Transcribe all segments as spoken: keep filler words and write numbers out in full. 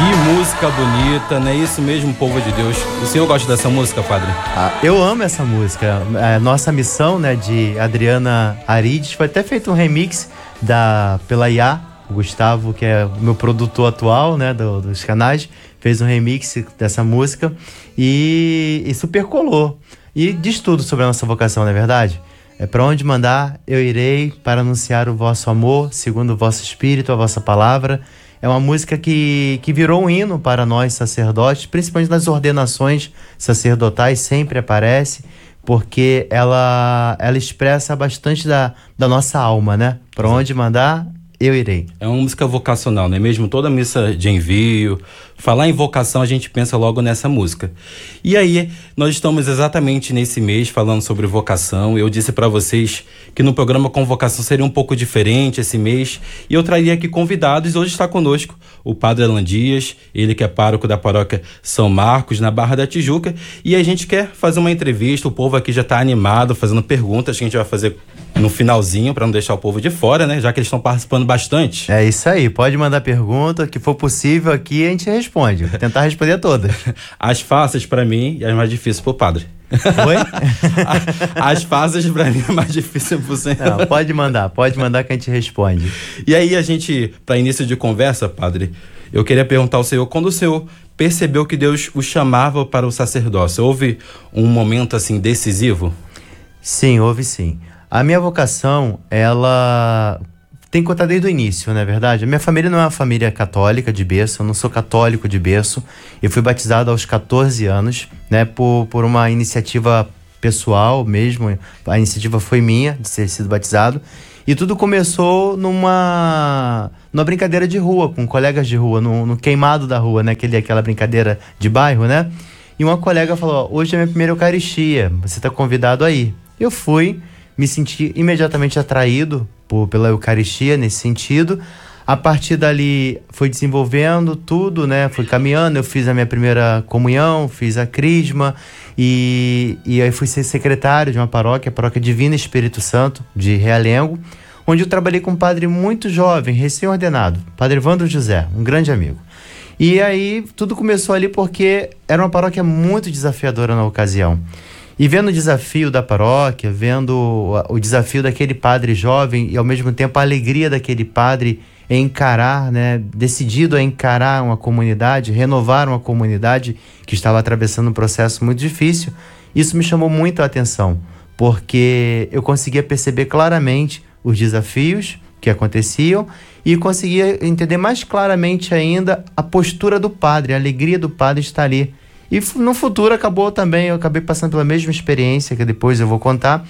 Que música bonita, não é isso mesmo, povo de Deus? O senhor gosta dessa música, padre? Ah, eu amo essa música. A nossa missão, né, de Adriana Arides, foi até feito um remix da, pela I A, o Gustavo, que é o meu produtor atual, né, do, dos canais, fez um remix dessa música e, e super colou. E diz tudo sobre a nossa vocação, não é verdade? É para onde mandar, eu irei para anunciar o vosso amor, segundo o vosso espírito, a vossa palavra. É uma música que, que virou um hino para nós sacerdotes, principalmente nas ordenações sacerdotais, sempre aparece, porque ela, ela expressa bastante da, da nossa alma, né? Para onde mandar, eu irei. É uma música vocacional, não é mesmo? Toda missa de envio, falar em vocação, a gente pensa logo nessa música. E aí, nós estamos exatamente nesse mês falando sobre vocação. Eu disse para vocês que no programa Convocação seria um pouco diferente esse mês, e eu traria aqui convidados. Hoje está conosco o Padre Alan Dias, ele que é pároco da paróquia São Marcos, na Barra da Tijuca, e a gente quer fazer uma entrevista. O povo aqui já está animado, fazendo perguntas que a gente vai fazer no finalzinho, para não deixar o povo de fora, né? Já que eles estão participando bastante. É isso aí, pode mandar pergunta, que for possível aqui a gente responde. Vou tentar responder todas. As fáceis para mim e as mais difíceis pro padre. Oi? As fáceis pra mim é mais difícil pro senhor. Não, pode mandar, pode mandar que a gente responde. E aí a gente, para início de conversa, padre, eu queria perguntar ao senhor, quando o senhor percebeu que Deus o chamava para o sacerdócio, houve um momento assim decisivo? Sim, houve sim. A minha vocação, ela tem que contar desde o início, não é verdade? A minha família não é uma família católica de berço, eu não sou católico de berço. Eu fui batizado aos catorze anos, né, por, por uma iniciativa pessoal mesmo. A iniciativa foi minha, de ter sido batizado. E tudo começou numa, numa brincadeira de rua, com colegas de rua, no, no queimado da rua, né? Aquele, aquela brincadeira de bairro, né? E uma colega falou, hoje é a minha primeira Eucaristia, você está convidado aí. Eu fui, me senti imediatamente atraído por, pela Eucaristia nesse sentido. A partir dali foi desenvolvendo tudo, né? Fui caminhando, eu fiz a minha primeira comunhão, fiz a crisma e, e aí fui ser secretário de uma paróquia, a Paróquia Divino Espírito Santo, de Realengo, onde eu trabalhei com um padre muito jovem, recém-ordenado, Padre Evandro José, um grande amigo. E aí tudo começou ali porque era uma paróquia muito desafiadora na ocasião. E vendo o desafio da paróquia, vendo o, o desafio daquele padre jovem e ao mesmo tempo a alegria daquele padre em encarar, né, decidido a encarar uma comunidade, renovar uma comunidade que estava atravessando um processo muito difícil, isso me chamou muito a atenção, porque eu conseguia perceber claramente os desafios que aconteciam e conseguia entender mais claramente ainda a postura do padre, a alegria do padre estar ali. E no futuro acabou também, eu acabei passando pela mesma experiência, que depois eu vou contar,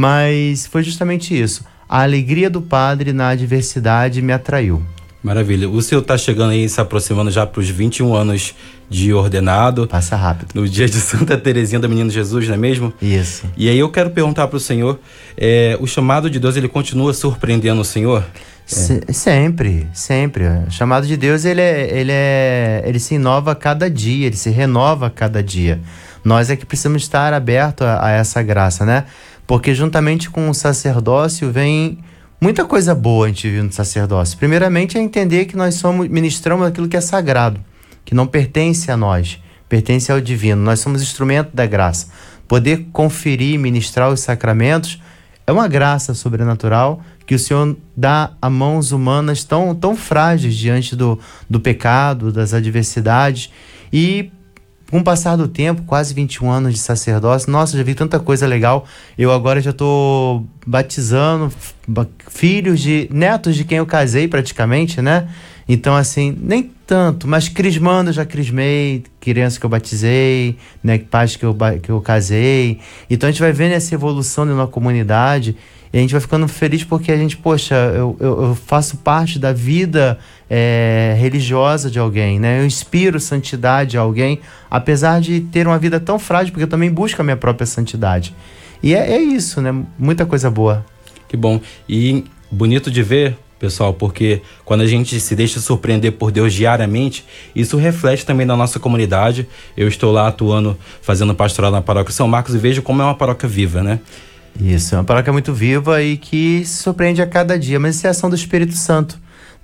mas foi justamente isso. A alegria do padre na adversidade me atraiu. Maravilha. O senhor está chegando aí, se aproximando já para os vinte e um anos de ordenado. Passa rápido. No dia de Santa Teresinha do Menino Jesus, não é mesmo? Isso. E aí eu quero perguntar para o senhor, é, o chamado de Deus, ele continua surpreendendo o senhor? Se, é. Sempre, sempre. O chamado de Deus, ele, é, ele, é, ele se inova a cada dia, ele se renova a cada dia. Nós é que precisamos estar abertos a, a essa graça, né? Porque juntamente com o sacerdócio vem muita coisa boa a gente viu no sacerdócio. Primeiramente é entender que nós somos, ministramos aquilo que é sagrado, que não pertence a nós, pertence ao divino. Nós somos instrumento da graça. Poder conferir e ministrar os sacramentos é uma graça sobrenatural que o Senhor dá a mãos humanas tão, tão frágeis diante do, do pecado, das adversidades. E com o passar do tempo, quase vinte e um anos de sacerdócio, nossa, já vi tanta coisa legal. Eu agora já estou batizando filhos de netos de quem eu casei praticamente, né? Então, assim, nem tanto, mas crismando eu já crismei, crianças que eu batizei, né? Pais que eu, que eu casei. Então a gente vai vendo essa evolução de uma comunidade e a gente vai ficando feliz porque a gente, poxa, eu, eu, eu faço parte da vida é, religiosa de alguém, né? Eu inspiro santidade a alguém, apesar de ter uma vida tão frágil, porque eu também busco a minha própria santidade. E é, é isso, né? Muita coisa boa. Que bom. E bonito de ver, pessoal, porque quando a gente se deixa surpreender por Deus diariamente, isso reflete também na nossa comunidade. Eu estou lá atuando, fazendo pastoral na paróquia São Marcos e vejo como é uma paróquia viva, né? Isso, é uma paróquia muito viva e que se surpreende a cada dia, mas isso é a ação do Espírito Santo,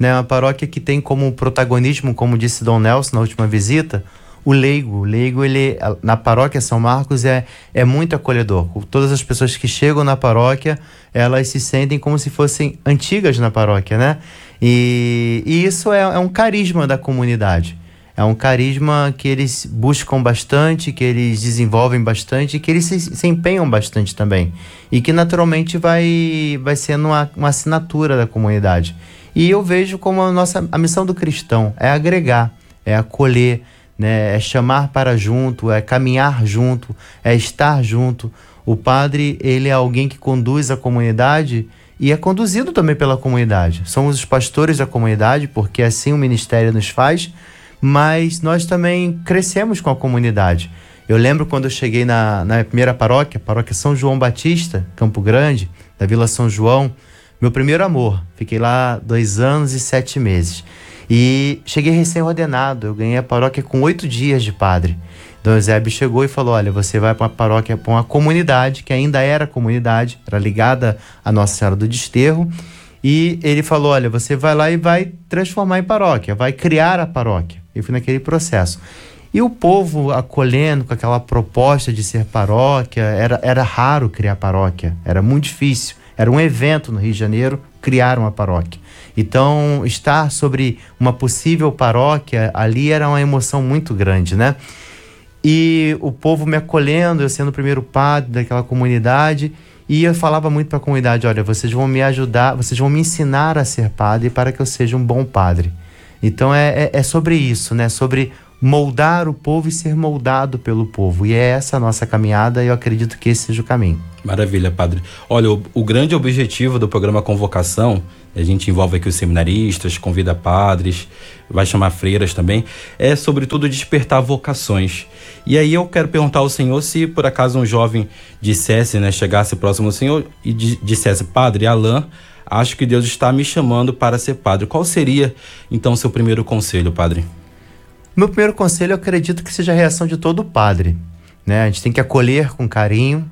né? Uma paróquia que tem como protagonismo, como disse Dom Nelson na última visita, o leigo. O leigo, ele, na paróquia São Marcos, é, é muito acolhedor. Todas as pessoas que chegam na paróquia, elas se sentem como se fossem antigas na paróquia, né? E, e isso é, é um carisma da comunidade. É um carisma que eles buscam bastante, que eles desenvolvem bastante, que eles se, se empenham bastante também. E que naturalmente vai, vai sendo uma, uma assinatura da comunidade. E eu vejo como a, nossa, a missão do cristão é agregar, é acolher, né? É chamar para junto, é caminhar junto, é estar junto. O padre, ele é alguém que conduz a comunidade e é conduzido também pela comunidade. Somos os pastores da comunidade, porque assim o ministério nos faz, mas nós também crescemos com a comunidade. Eu lembro quando eu cheguei na, na primeira paróquia, paróquia São João Batista, Campo Grande, da Vila São João, meu primeiro amor. Fiquei lá dois anos e sete meses. E cheguei recém-ordenado, eu ganhei a paróquia com oito dias de padre. Dom Eusébio chegou e falou, olha, você vai para uma paróquia, para uma comunidade, que ainda era comunidade, era ligada à Nossa Senhora do Desterro, e ele falou, olha, você vai lá e vai transformar em paróquia, vai criar a paróquia. Eu fui naquele processo. E o povo acolhendo com aquela proposta de ser paróquia, era, era raro criar paróquia, era muito difícil. Era um evento no Rio de Janeiro criar uma paróquia. Então, estar sobre uma possível paróquia ali era uma emoção muito grande, né? E o povo me acolhendo, eu sendo o primeiro padre daquela comunidade, e eu falava muito para a comunidade, olha, vocês vão me ajudar, vocês vão me ensinar a ser padre para que eu seja um bom padre. Então, é, é, é sobre isso, né? Sobre moldar o povo e ser moldado pelo povo. E é essa a nossa caminhada e eu acredito que esse seja o caminho. Maravilha, padre. Olha, o, o grande objetivo do programa Convocação, a gente envolve aqui os seminaristas, convida padres, vai chamar freiras também, é sobretudo despertar vocações. E aí eu quero perguntar ao senhor se por acaso um jovem dissesse, né, chegasse próximo ao senhor e di- dissesse, padre Alain, acho que Deus está me chamando para ser padre. Qual seria então seu primeiro conselho, padre? Meu primeiro conselho, eu acredito que seja a reação de todo padre, né? A gente tem que acolher com carinho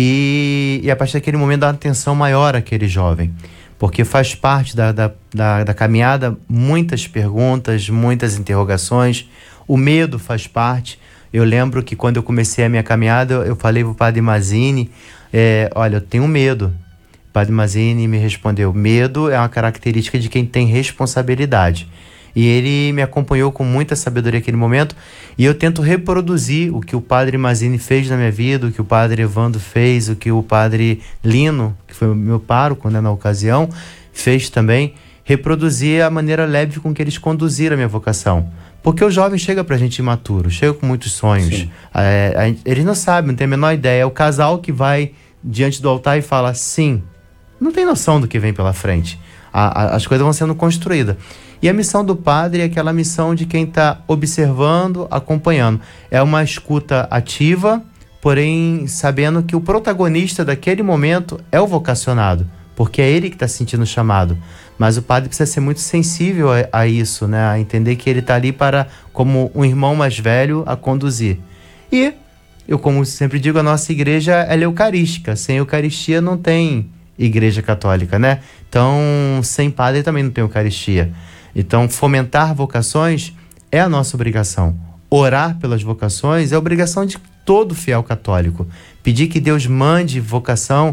e, e a partir daquele momento dar uma atenção maior àquele jovem, porque faz parte da, da, da, da caminhada muitas perguntas, muitas interrogações, o medo faz parte. Eu lembro que quando eu comecei a minha caminhada, eu, eu falei para o padre Mazini, é, olha, eu tenho medo. O padre Mazini me respondeu, medo é uma característica de quem tem responsabilidade. E ele me acompanhou com muita sabedoria naquele momento. E eu tento reproduzir o que o padre Mazini fez na minha vida, o que o padre Evandro fez, o que o padre Lino, que foi o meu pároco, né, na ocasião, fez também. Reproduzir a maneira leve com que eles conduziram a minha vocação. Porque o jovem chega pra gente imaturo, chega com muitos sonhos. É, a, eles não sabem, não tem a menor ideia. É o casal que vai diante do altar e fala sim. Não tem noção do que vem pela frente. A, a, as coisas vão sendo construídas. E a missão do padre é aquela missão de quem está observando, acompanhando. É uma escuta ativa, porém sabendo que o protagonista daquele momento é o vocacionado, porque é ele que está sentindo o chamado. Mas o padre precisa ser muito sensível a, a isso, né? A entender que ele está ali para, como um irmão mais velho, a conduzir. E eu, como sempre digo, a nossa igreja ela é eucarística. Sem Eucaristia não tem igreja católica, né? Então, sem padre também não tem Eucaristia. Então, fomentar vocações é a nossa obrigação. Orar pelas vocações é a obrigação de todo fiel católico. Pedir que Deus mande vocação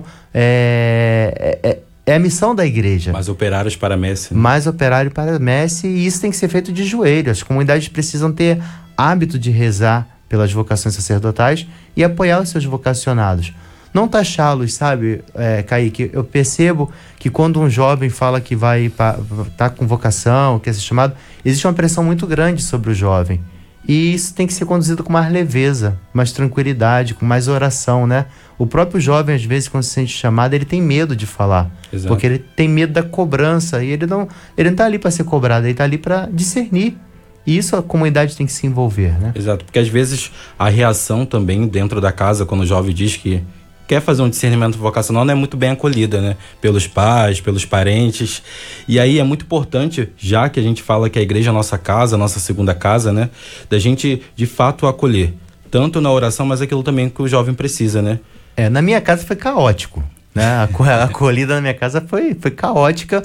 é, é, é a missão da igreja. Mais operários para a messe. Né? Mais operário para a messe, e isso tem que ser feito de joelho. As comunidades precisam ter hábito de rezar pelas vocações sacerdotais e apoiar os seus vocacionados. Não taxá-los, sabe, é, Kaique? Eu percebo que quando um jovem fala que vai estar tá com vocação, quer ser chamado, existe uma pressão muito grande sobre o jovem. E isso tem que ser conduzido com mais leveza, mais tranquilidade, com mais oração, né? O próprio jovem, às vezes, quando se sente chamado, ele tem medo de falar. Exato. Porque ele tem medo da cobrança. E ele não ele não está ali para ser cobrado, ele está ali para discernir. E isso a comunidade tem que se envolver, né? Exato, porque às vezes a reação também dentro da casa, quando o jovem diz que quer fazer um discernimento vocacional, não é muito bem acolhida, né? Pelos pais, pelos parentes. E aí é muito importante, já que a gente fala que a igreja é a nossa casa, a nossa segunda casa, né? Da gente, de fato, acolher. Tanto na oração, mas aquilo também que o jovem precisa, né? É, na minha casa foi caótico, né? A acolhida na minha casa foi, foi caótica,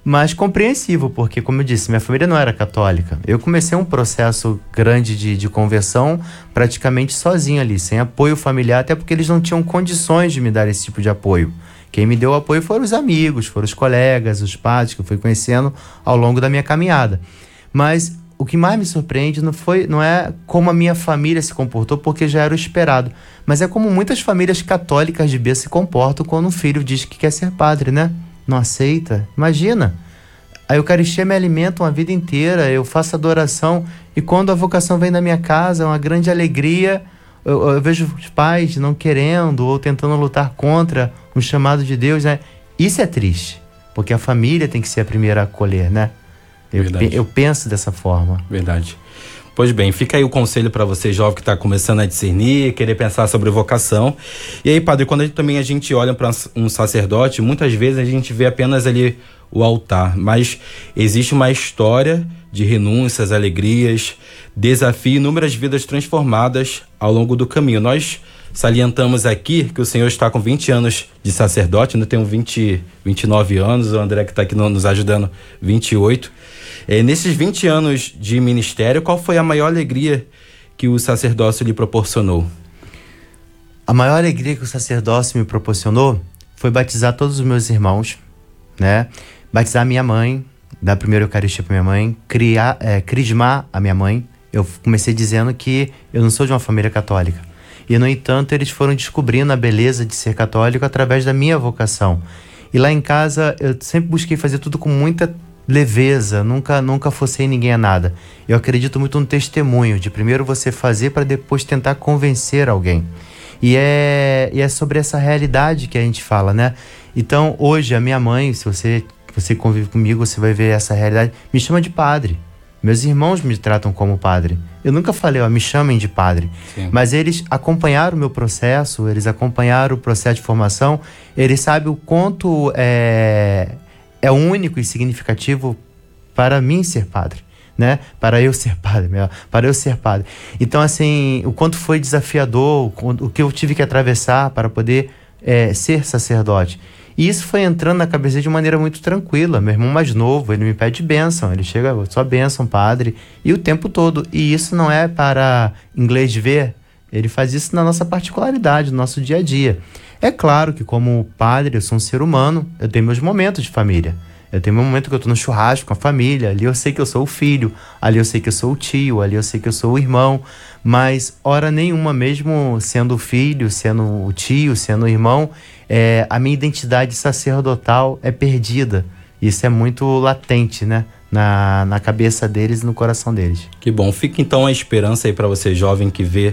mas compreensível, porque, como eu disse, minha família não era católica. Eu comecei um processo grande de, de conversão praticamente sozinho ali, sem apoio familiar, até porque eles não tinham condições de me dar esse tipo de apoio. Quem me deu apoio foram os amigos, foram os colegas, os padres que eu fui conhecendo ao longo da minha caminhada. Mas o que mais me surpreende não, foi, não é como a minha família se comportou, porque já era o esperado, mas é como muitas famílias católicas de berço se comportam quando um filho diz que quer ser padre, né? Não aceita. Imagina. A Eucaristia me alimenta uma vida inteira, eu faço adoração, e quando a vocação vem na minha casa, é uma grande alegria. Eu, eu vejo os pais não querendo ou tentando lutar contra um chamado de Deus, né? Isso é triste, porque a família tem que ser a primeira a acolher, né? Eu, eu penso dessa forma. Verdade. Pois bem, fica aí o conselho para você, jovem, que está começando a discernir, querer pensar sobre vocação. E aí, padre, quando a gente, também a gente olha para um sacerdote, muitas vezes a gente vê apenas ali o altar, mas existe uma história de renúncias, alegrias, desafio e inúmeras vidas transformadas ao longo do caminho. Nós salientamos aqui que o senhor está com vinte anos de sacerdote, ainda tenho vinte, vinte e nove anos, o André que está aqui nos ajudando, vinte e oito. É, nesses vinte anos de ministério, qual foi a maior alegria que o sacerdócio lhe proporcionou? A maior alegria que o sacerdócio me proporcionou foi batizar todos os meus irmãos, né? Batizar minha mãe, dar a primeira Eucaristia para minha mãe, criar, é, crismar a minha mãe. Eu comecei dizendo que eu não sou de uma família católica. E, no entanto, eles foram descobrindo a beleza de ser católico através da minha vocação. E lá em casa, eu sempre busquei fazer tudo com muita leveza, nunca, nunca forcei ninguém a nada. Eu acredito muito no testemunho, de primeiro você fazer para depois tentar convencer alguém. E é, e é sobre essa realidade que a gente fala, né? Então, hoje, a minha mãe, se você, você convive comigo, você vai ver essa realidade, me chama de padre. Meus irmãos me tratam como padre. Eu nunca falei, ó, me chamem de padre. Sim. Mas eles acompanharam o meu processo, eles acompanharam o processo de formação, eles sabem o quanto é, é único e significativo para mim ser padre, né? Para eu ser padre, melhor, para eu ser padre. Então, assim, o quanto foi desafiador, o, o que eu tive que atravessar para poder é, ser sacerdote. E isso foi entrando na cabeça de maneira muito tranquila. Meu irmão mais novo, ele me pede bênção. Ele chega, só bênção, padre. E o tempo todo. E isso não é para inglês ver. Ele faz isso na nossa particularidade, no nosso dia a dia. É claro que como padre, eu sou um ser humano. Eu tenho meus momentos de família. Eu tenho meu momento que eu estou no churrasco com a família. Ali eu sei que eu sou o filho. Ali eu sei que eu sou o tio. Ali eu sei que eu sou o irmão. Mas, hora nenhuma, mesmo sendo o filho, sendo o tio, sendo o irmão, é, a minha identidade sacerdotal é perdida. Isso é muito latente, né? Na, na cabeça deles e no coração deles. Que bom. Fica então a esperança aí para você, jovem, que vê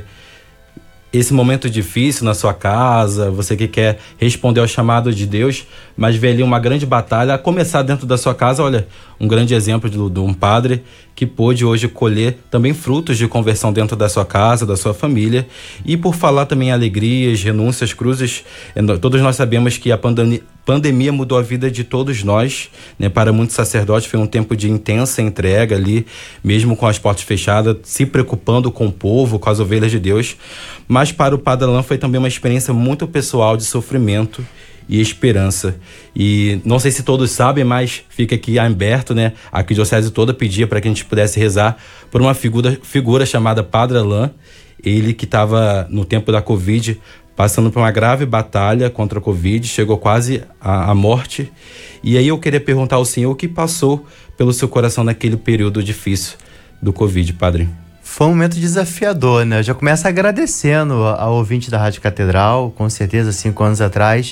esse momento difícil na sua casa, você que quer responder ao chamado de Deus, mas vê ali uma grande batalha, a começar dentro da sua casa. Olha, um grande exemplo de, de um padre que pôde hoje colher também frutos de conversão dentro da sua casa, da sua família. E por falar também em alegrias, renúncias, cruzes, todos nós sabemos que a pandemia, pandemia mudou a vida de todos nós, né? Para muitos sacerdotes foi um tempo de intensa entrega ali, mesmo com as portas fechadas, se preocupando com o povo, com as ovelhas de Deus. Mas para o Padre Alain foi também uma experiência muito pessoal de sofrimento e esperança. E não sei se todos sabem, mas fica aqui aberto, né? A arquidiocese toda pedia para que a gente pudesse rezar por uma figura, figura chamada Padre Alain, ele que estava no tempo da Covid passando por uma grave batalha contra a Covid, chegou quase à, à morte. E aí eu queria perguntar ao senhor o que passou pelo seu coração naquele período difícil do Covid, padre. Foi um momento desafiador, né? Eu já começo agradecendo ao ouvinte da Rádio Catedral, com certeza, cinco anos atrás.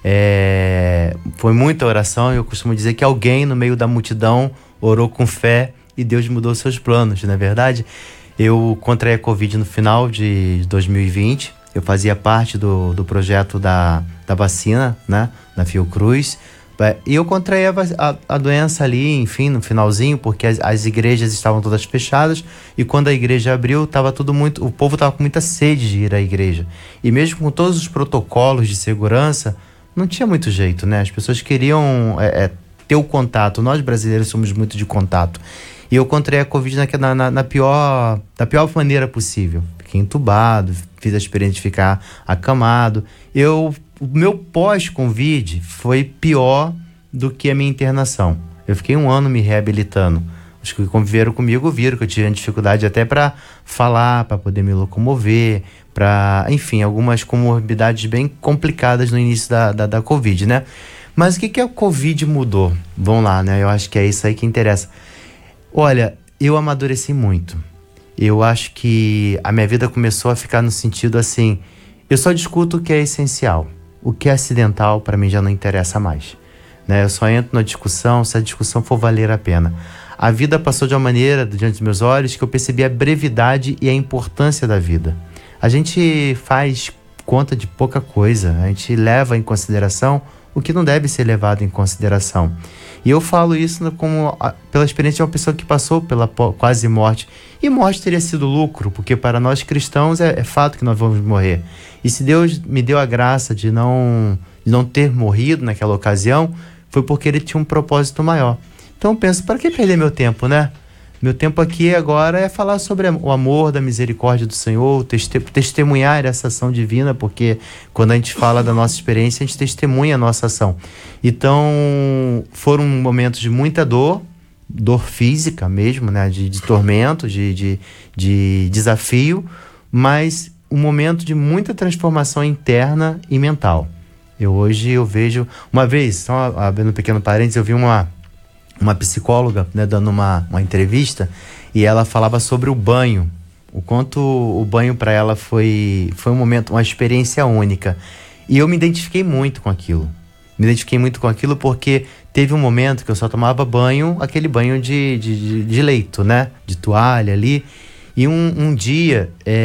É... Foi muita oração, eu costumo dizer que alguém no meio da multidão orou com fé e Deus mudou seus planos, não é verdade? Eu contraí a Covid no final de dois mil e vinte, eu fazia parte do, do projeto da, da vacina, né? Na Fiocruz. E eu contraí a, a, a doença ali, enfim, no finalzinho, porque as, as igrejas estavam todas fechadas, e quando a igreja abriu, tava tudo muito, o povo estava com muita sede de ir à igreja. E mesmo com todos os protocolos de segurança, não tinha muito jeito, né? As pessoas queriam é, é, ter o contato. Nós brasileiros somos muito de contato. E eu contraí a Covid na, na, na, pior, da pior maneira possível. Fiquei entubado, fiz a experiência de ficar acamado. Eu... O meu pós-Covid foi pior do que a minha internação. Eu fiquei um ano me reabilitando. Os que conviveram comigo viram que eu tinha dificuldade até para falar, para poder me locomover, para, enfim, algumas comorbidades bem complicadas no início da, da, da Covid, né? Mas o que, que a Covid mudou? Vamos lá, né? Eu acho que é isso aí que interessa. Olha, eu amadureci muito. Eu acho que a minha vida começou a ficar no sentido assim, eu só discuto o que é essencial. O que é acidental, para mim, já não interessa mais. Né? Eu só entro na discussão se a discussão for valer a pena. A vida passou de uma maneira, diante dos meus olhos, que eu percebi a brevidade e a importância da vida. A gente faz conta de pouca coisa, a gente leva em consideração o que não deve ser levado em consideração. E eu falo isso como, pela experiência de uma pessoa que passou pela quase morte. E morte teria sido lucro, porque para nós cristãos é, é fato que nós vamos morrer. E se Deus me deu a graça de não, de não ter morrido naquela ocasião, foi porque Ele tinha um propósito maior. Então eu penso, para que perder meu tempo, né? Meu tempo aqui agora é falar sobre o amor da misericórdia do Senhor, testemunhar essa ação divina, porque quando a gente fala da nossa experiência, a gente testemunha a nossa ação. Então, foram momentos de muita dor, dor física mesmo, né? De, de tormento, de, de, de desafio, mas um momento de muita transformação interna e mental. Eu hoje eu vejo... Uma vez, só abrindo um pequeno parênteses, eu vi uma... uma psicóloga, né, dando uma, uma entrevista, e ela falava sobre o banho, o quanto o banho para ela foi, foi um momento, uma experiência única. E eu me identifiquei muito com aquilo. Me identifiquei muito com aquilo porque teve um momento que eu só tomava banho, aquele banho de, de, de leito, né? De toalha ali. E um, um dia,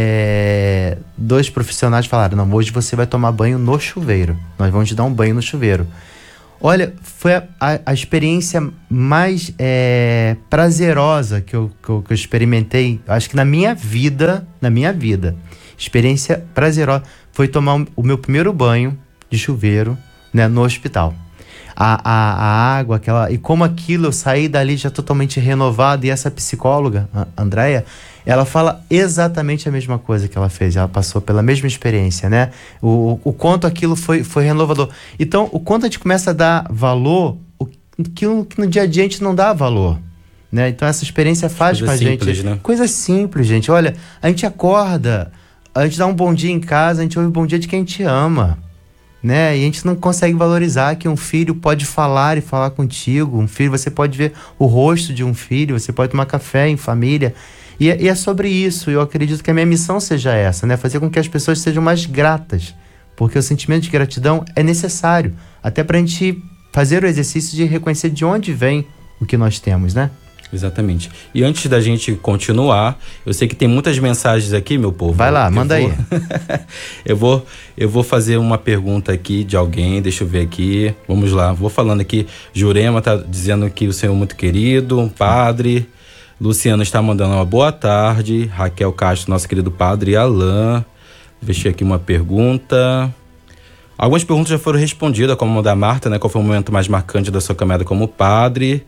é, dois profissionais falaram, não, hoje você vai tomar banho no chuveiro. Nós vamos te dar um banho no chuveiro. Olha, foi a, a, a experiência mais é, prazerosa que eu, que, eu, que eu experimentei, acho que na minha vida, na minha vida, experiência prazerosa, foi tomar o, o meu primeiro banho de chuveiro, né, no hospital. A, a, a água, aquela, e como aquilo, eu saí dali já totalmente renovado, e essa psicóloga, a Andréia, ela fala exatamente a mesma coisa que ela fez, ela passou pela mesma experiência, né? O, o quanto aquilo foi, foi renovador. Então, o quanto a gente começa a dar valor, o que, que no dia a dia a gente não dá valor, né? Então, essa experiência faz com a gente... Né? Coisa simples, gente. Olha, a gente acorda, a gente dá um bom dia em casa, a gente ouve o bom dia de quem a gente ama, né? E a gente não consegue valorizar que um filho pode falar e falar contigo. Um filho, você pode ver o rosto de um filho, você pode tomar café em família. E é, e é sobre isso, eu acredito que a minha missão seja essa, né? Fazer com que as pessoas sejam mais gratas, porque o sentimento de gratidão é necessário, até para a gente fazer o exercício de reconhecer de onde vem o que nós temos, né? Exatamente. E antes da gente continuar, eu sei que tem muitas mensagens aqui, meu povo. Vai lá, manda vou... aí. eu, vou, eu vou fazer uma pergunta aqui de alguém, deixa eu ver aqui. Vamos lá, vou falando aqui. Jurema tá dizendo que o senhor é muito querido, um padre... Luciano está mandando uma boa tarde. Raquel Castro, nosso querido padre Alain. Deixei aqui uma pergunta. Algumas perguntas já foram respondidas, como a da Marta, né? Qual foi o momento mais marcante da sua caminhada como padre?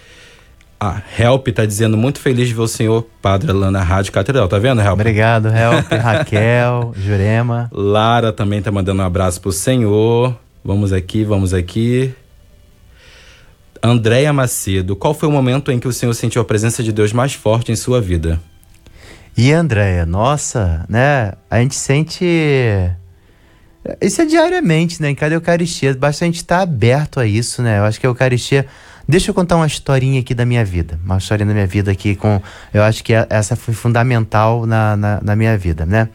A Help está dizendo, muito feliz de ver o senhor padre Alain na Rádio Catedral. Tá vendo, Help? Obrigado, Help. Raquel, Jurema. Lara também está mandando um abraço pro senhor. Vamos aqui, vamos aqui. Andréia Macedo, qual foi o momento em que o senhor sentiu a presença de Deus mais forte em sua vida? E Andréia, nossa, né? A gente sente... Isso é diariamente, né? Em cada Eucaristia. Basta a gente estar aberto a isso, né? Eu acho que a Eucaristia... Deixa eu contar uma historinha aqui da minha vida. Uma historinha da minha vida aqui com... Eu acho que essa foi fundamental na, na, na minha vida, né?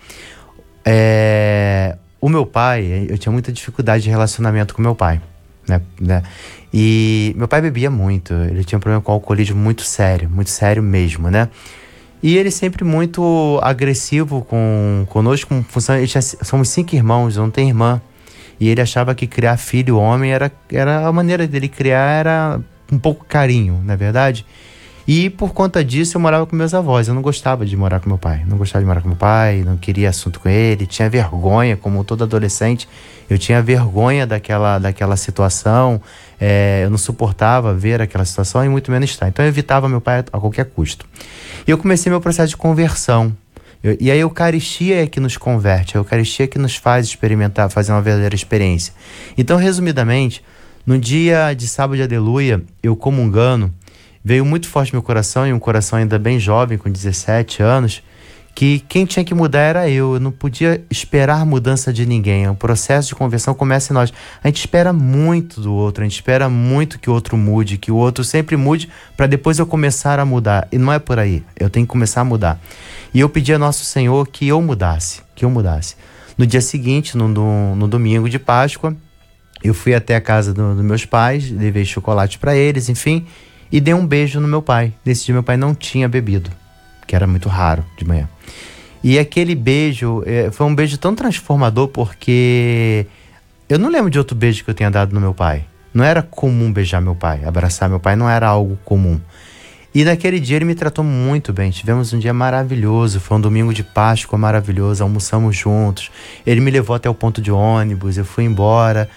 É... O meu pai... Eu tinha muita dificuldade de relacionamento com meu pai. Né, né? E meu pai bebia muito, ele tinha um problema com o alcoolismo muito sério, muito sério mesmo, né? E ele sempre muito agressivo com, conosco, com função, ele tinha, somos cinco irmãos, eu não tenho irmã. E ele achava que criar filho homem era, era a maneira dele criar, era um pouco carinho, não é verdade? E por conta disso eu morava com meus avós, eu não gostava de morar com meu pai, não gostava de morar com meu pai, não queria assunto com ele, tinha vergonha, como todo adolescente, eu tinha vergonha daquela, daquela situação, é, eu não suportava ver aquela situação e muito menos estar, então eu evitava meu pai a qualquer custo. E eu comecei meu processo de conversão, eu, e a Eucaristia é que nos converte, a Eucaristia é que nos faz experimentar, fazer uma verdadeira experiência. Então, resumidamente, No dia de sábado de aleluia, eu comungando, veio muito forte no meu coração, e um coração ainda bem jovem, com dezessete anos, que quem tinha que mudar era eu. Eu não podia esperar mudança de ninguém. O processo de conversão começa em nós. A gente espera muito do outro, a gente espera muito que o outro mude, que o outro sempre mude, para depois eu começar a mudar. E não é por aí, eu tenho que começar a mudar. E eu pedi a Nosso Senhor que eu mudasse, que eu mudasse. No dia seguinte, no, no, no domingo de Páscoa, eu fui até a casa dos do meus pais, levei chocolate para eles, enfim, e dei um beijo no meu pai. Nesse dia meu pai não tinha bebido, que era muito raro de manhã. E aquele beijo é, foi um beijo tão transformador, porque eu não lembro de outro beijo que eu tenha dado no meu pai. Não era comum beijar meu pai, abraçar meu pai não era algo comum. E naquele dia ele me tratou muito bem, tivemos um dia maravilhoso, foi um domingo de Páscoa maravilhoso, almoçamos juntos, ele me levou até o ponto de ônibus, eu fui embora.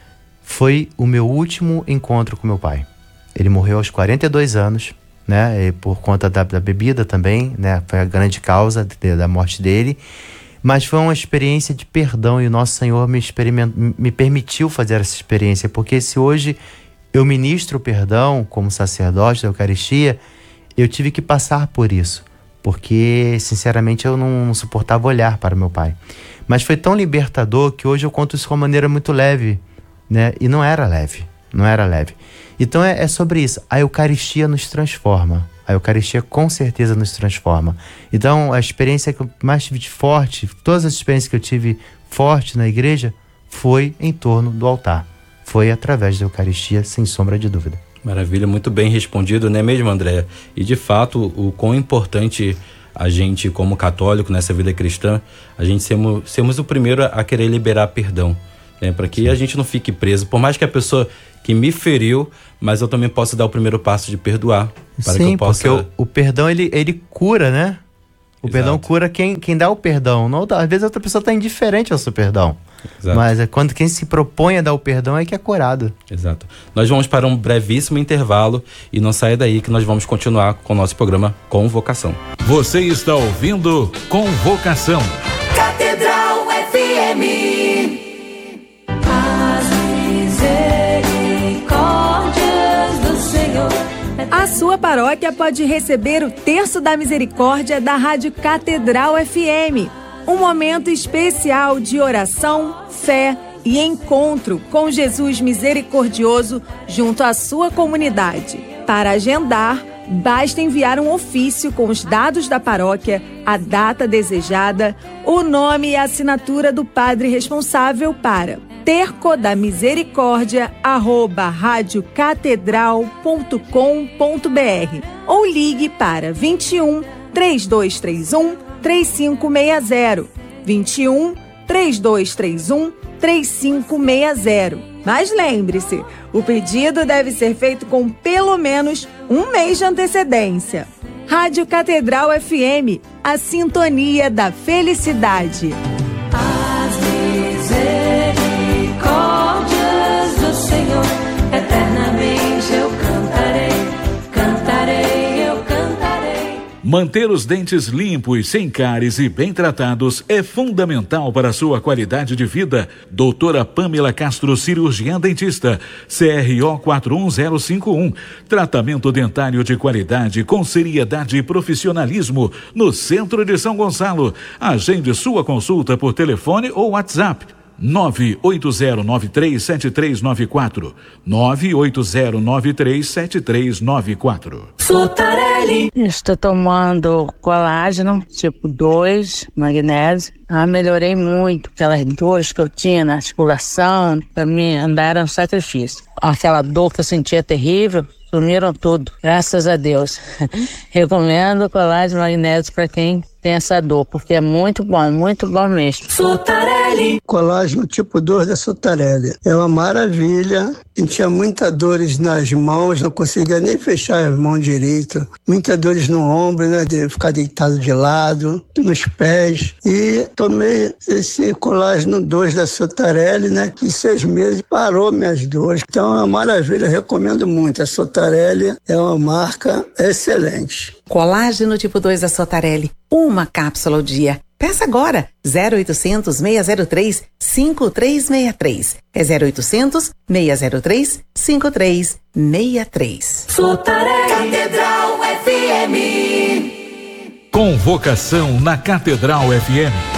Foi o meu último encontro com meu pai. Ele morreu aos quarenta e dois anos, né? E por conta da, da bebida também, né? Foi a grande causa de, da morte dele. Mas foi uma experiência de perdão, e o nosso Senhor me, me permitiu fazer essa experiência, porque se hoje eu ministro o perdão como sacerdote da Eucaristia, eu tive que passar por isso, porque sinceramente eu não, não suportava olhar para meu pai. Mas foi tão libertador que hoje eu conto isso de uma maneira muito leve, né? E não era leve, não era leve. Então é, é sobre isso. A Eucaristia nos transforma. A Eucaristia com certeza nos transforma. Então a experiência que eu mais tive de forte, todas as experiências que eu tive forte na igreja, foi em torno do altar. Foi através da Eucaristia, sem sombra de dúvida. Maravilha, muito bem respondido, não é mesmo, André? E de fato, o quão importante a gente, como católico, nessa vida cristã, a gente sermos, sermos o primeiro a querer liberar perdão. Né, para que Sim. a gente não fique preso, por mais que a pessoa que me feriu, mas eu também posso dar o primeiro passo de perdoar, para Sim, que eu possa... porque o, o perdão ele, ele cura, né? O Exato. Perdão cura quem, quem dá o perdão. Não, às vezes a outra pessoa está indiferente ao seu perdão. Exato. Mas é quando quem se propõe a dar o perdão é que é curado. Exato. Nós vamos para um brevíssimo intervalo e não saia daí que nós vamos continuar com o nosso programa Convocação. Você está ouvindo Convocação. Catedral F M. A sua paróquia pode receber o Terço da Misericórdia da Rádio Catedral F M. Um momento especial de oração, fé e encontro com Jesus misericordioso junto à sua comunidade. Para agendar, basta enviar um ofício com os dados da paróquia, a data desejada, o nome e a assinatura do padre responsável para terco da misericórdia arroba radiocatedral ponto com ponto br ou ligue para vinte e um, três dois três um, três cinco seis zero, vinte e um, três dois três um, três cinco seis zero. Mas lembre-se, o pedido deve ser feito com pelo menos um mês de antecedência. Rádio Catedral F M, a sintonia da felicidade. Manter os dentes limpos, sem cáries e bem tratados é fundamental para a sua qualidade de vida. Doutora Pamela Castro, cirurgiã dentista, C R O quatro um zero cinco um. Tratamento dentário de qualidade com seriedade e profissionalismo no centro de São Gonçalo. Agende sua consulta por telefone ou WhatsApp. nove oito zero nove três sete três nove quatro nove oito zero nove três sete três nove quatro. Sotarelli. Estou tomando colágeno tipo dois, magnésio. Ah, melhorei muito aquelas dores que eu tinha na articulação. Para mim andar era um sacrifício. Aquela dor que eu sentia terrível, sumiram tudo, graças a Deus. Recomendo colágeno magnésio para quem tem essa dor, porque é muito bom, muito bom mesmo. Sotarelli. Colágeno tipo dois da Sotarelli. É uma maravilha. Sentia muitas dores nas mãos, não conseguia nem fechar as mãos direito. Muitas dores no ombro, né? De ficar deitado de lado, nos pés. E tomei esse colágeno dois da Sotarelli, né? Que em seis meses parou minhas dores. Então é uma maravilha, recomendo muito. A Sotarelli é uma marca excelente. Colágeno tipo dois da Sotarelli. Uma cápsula ao dia. Peça agora, zero oitocentos, seis zero três, cinco três seis três. É zero oitocentos, seis zero três, cinco três seis três. Sotarelli. Catedral F M. Convocação na Catedral F M.